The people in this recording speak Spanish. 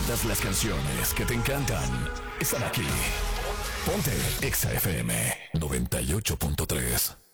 Todas las canciones que te encantan están aquí. Ponte Exa FM 98.3.